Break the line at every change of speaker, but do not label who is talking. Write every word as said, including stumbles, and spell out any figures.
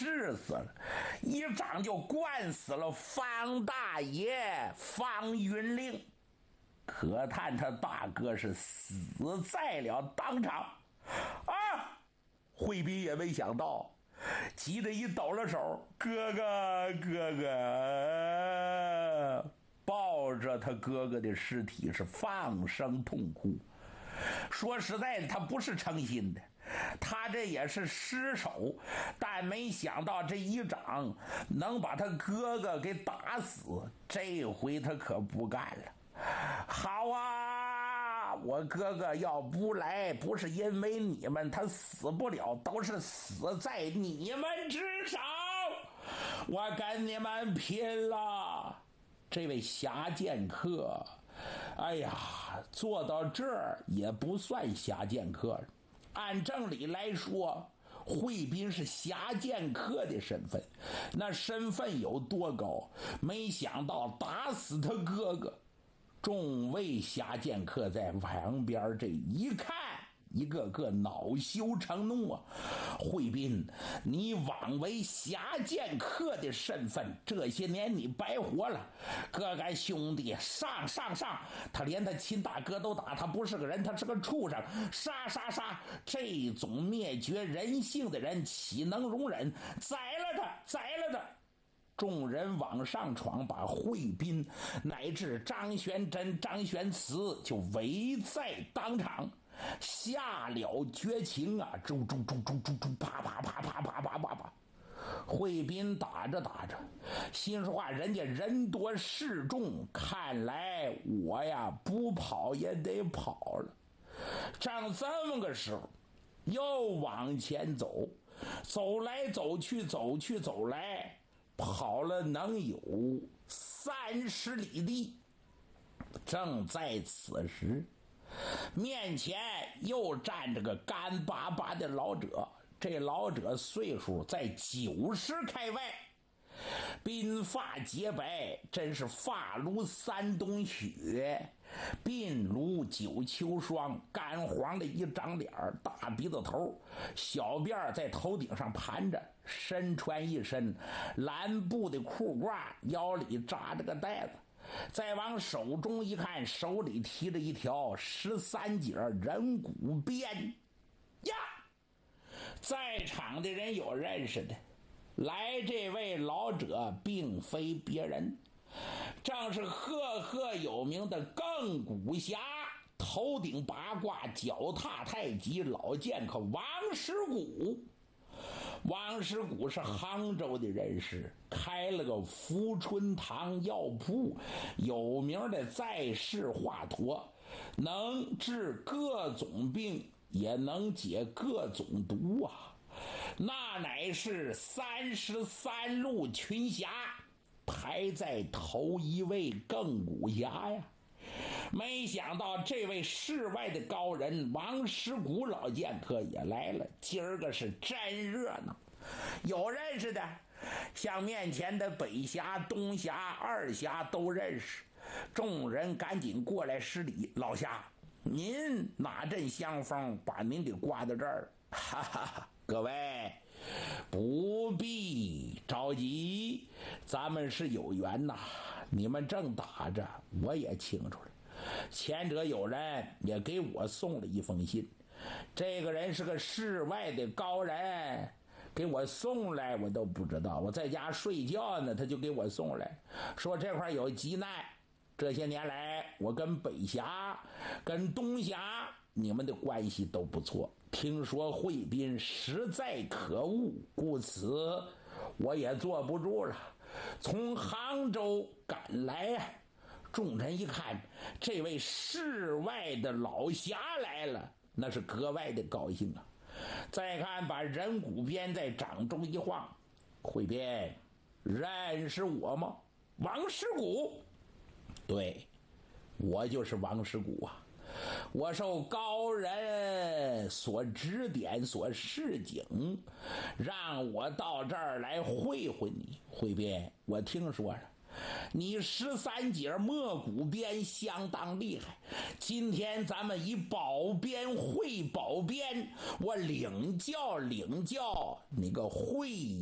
治死了，一掌就灌死了方大爷方云令。可叹他大哥是死在了当场啊！惠斌也没想到，急得一抖了手，哥哥哥哥，抱着他哥哥的尸体是放声痛哭。说实在的，他不是诚心的，他这也是失手，但没想到这一掌能把他哥哥给打死，这回他可不干了。好啊，我哥哥要不来，不是因为你们，他死不了，都是死在你们之手，我跟你们拼了！这位侠剑客，哎呀，做到这儿也不算侠剑客了。按正理来说，惠斌是侠剑客的身份，那身份有多高？没想到打死他哥哥。众位侠剑客在旁边这一看，一个个恼羞成怒啊！惠斌，你枉为侠剑客的身份，这些年你白活了。各干兄弟，上上上！他连他亲大哥都打，他不是个人，他是个畜生！杀杀杀！这种灭绝人性的人，岂能容忍？宰了他！宰了他！众人往上闯，把惠斌乃至张玄真、张玄慈就围在当场，下了绝情啊！猪猪猪猪猪猪，啪啪啪啪啪啪啪啪！惠斌打着打着，心说话，人家人多势众，看来我呀不跑也得跑了。正这么个时候，又往前走，走来走去，走去走来。跑了能有三十里地，正在此时，面前又站着个干巴巴的老者。这老者岁数在九十开外，鬓发洁白，真是发如山冬雪，鬓如九秋霜，干黄的一张脸，大鼻子头，小辫在头顶上盘着，身穿一身蓝布的裤褂，腰里扎着个带子，再往手中一看，手里提着一条十三节人骨鞭呀！在场的人有认识的，来这位老者并非别人，正是赫赫有名的亘古侠，头顶八卦，脚踏太极，老剑客王师古。王师古是杭州的人士，开了个福春堂药铺，有名的在世华佗，能治各种病，也能解各种毒啊！那乃是三十三路群侠排在头一位亘古侠呀！没想到这位世外的高人王师古老剑客也来了，今儿个是真热闹。有认识的，像面前的北侠、东侠、二侠都认识。众人赶紧过来施礼，老侠，您哪阵香风把您给挂到这儿？哈哈哈！各位不必着急，咱们是有缘呐。你们正打着，我也清楚了。前者有人也给我送了一封信，这个人是个世外的高人，给我送来我都不知道，我在家睡觉呢，他就给我送来，说这块有急难。这些年来，我跟北峡、跟东峡，你们的关系都不错。听说惠斌实在可恶，故此我也坐不住了，从杭州赶来呀。众人一看，这位世外的老侠来了，那是格外的高兴啊！再看，把人骨鞭在掌中一晃，惠斌，认识我吗？王师古。对，我就是王师古啊！我受高人所指点，所示警，让我到这儿来会会你。惠斌，我听说了，你十三节摸骨鞭相当厉害，今天咱们以宝鞭会宝鞭，我领教领教你个会